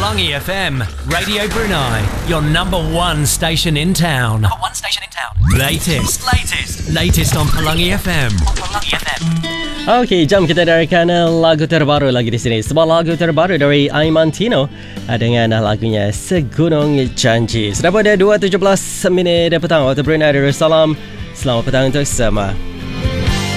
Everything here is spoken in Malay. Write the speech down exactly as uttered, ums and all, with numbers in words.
Pelangi F M, Radio Brunei, your number one station in town. Number one station in town. Latest, latest, latest on Pelangi F M. On Pelangi F M. Okey, jom kita dengarkan lagu terbaru lagi di sini. Sebuah lagu terbaru dari Aiman Tino dengan lagunya Segunung Janji. Sudah pada dua tujuh belas minit petang waktu Brunei Darussalam. Selamat petang untuk semua.